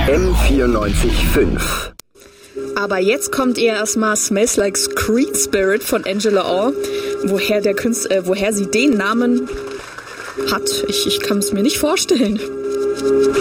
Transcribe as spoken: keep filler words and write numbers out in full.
M vierundneunzig Komma fünf. Aber jetzt kommt ihr erstmal Smells Like Screen Spirit von Angela Orr. Woher, der Künstler, äh, woher sie den Namen hat, ich, ich kann es mir nicht vorstellen.